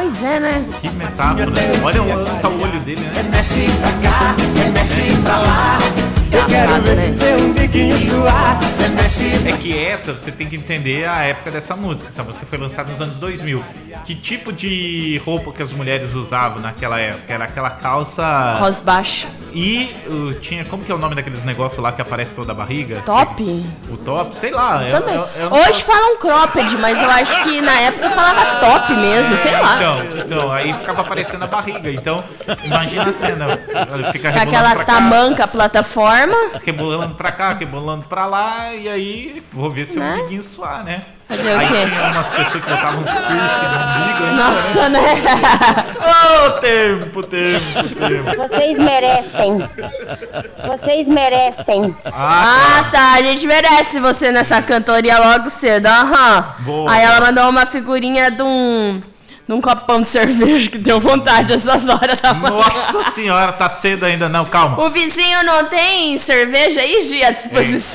Pois é, né? Que metáfora. Olha o olho dele, né? Mexe pra cá, mexe pra lá. Eu quero ver ser um biquinho suar. É que essa, você tem que entender a época dessa música. Essa música foi lançada nos anos 2000. Que tipo de roupa que as mulheres usavam naquela época? Era aquela calça... Rosa baixa. E tinha... Como que é o nome daqueles negócios lá que aparece toda a barriga? Top? O top? Sei lá. Também. Eu não Hoje posso- falam cropped, mas eu acho que na época falava top mesmo, sei lá. Então, aí ficava aparecendo a barriga. Então, imagina a cena. Fica Com rebolando aquela pra cá, tamanca plataforma. rebolando pra cá, rebolando pra lá. E aí, vou ver se o Né? umbiguinho suar, né? Fazer o Aí quê? tinha umas pessoas que botavam uns piercing no umbigo. Hein? Nossa, né? Ô, tempo. Vocês merecem. Vocês merecem. Ah, tá. A gente merece você nessa cantoria logo cedo. Aham. Boa. Aí ela mandou uma figurinha de um copão de cerveja que deu vontade essas horas da manhã. Nossa senhora, tá cedo ainda. Não, calma. O vizinho não tem cerveja aí, Gi, à disposição?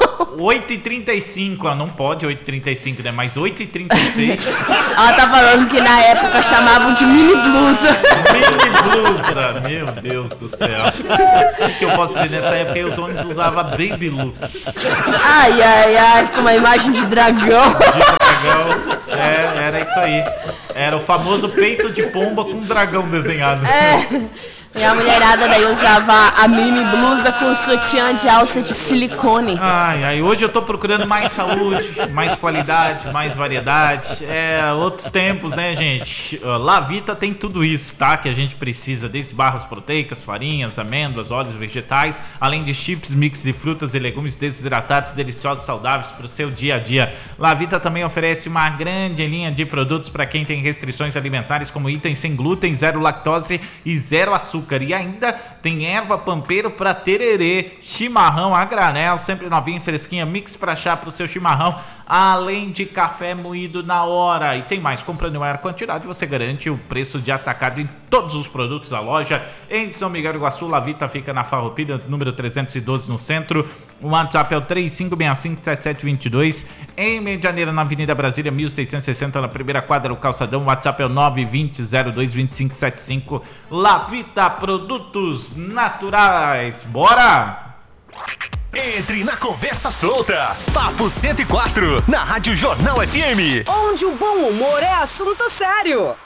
8h35, não pode 8h35, né? Mas 8h36. Ela tá falando que na época chamavam de mini blusa. Baby blusa, meu Deus do céu. O que eu posso dizer, nessa época aí os homens usavam baby look Ai, com uma imagem de dragão. de dragão. Era isso aí. Era o famoso peito de pomba com um dragão desenhado. E a mulherada daí usava a mini blusa com sutiã de alça de silicone. Ai, hoje eu tô procurando mais saúde, mais qualidade, mais variedade. Outros tempos, né, gente? Lavita tem tudo isso, tá? Que a gente precisa, desde barras proteicas, farinhas, amêndoas, óleos vegetais, além de chips, mix de frutas e legumes desidratados, deliciosos, saudáveis para o seu dia a dia. Lavita também oferece uma grande linha de produtos para quem tem restrições alimentares, como itens sem glúten, zero lactose e zero açúcar. E ainda tem erva pampeiro para tererê, chimarrão a granel, sempre novinho, fresquinha, mix para chá para o seu chimarrão, além de café moído na hora. E tem mais, comprando em maior quantidade, você garante o preço de atacado em todos os produtos da loja. Em São Miguel do Iguaçu, Lavita fica na Farroupilha, número 312 no centro. O WhatsApp é o 35657722. Em Medianeira, na Avenida Brasília, 1660, na primeira quadra do calçadão. O WhatsApp é o 920022575. Lavita Produtos Naturais. Bora! Entre na conversa solta. Papo 104, na Rádio Jornal FM. Onde o bom humor é assunto sério.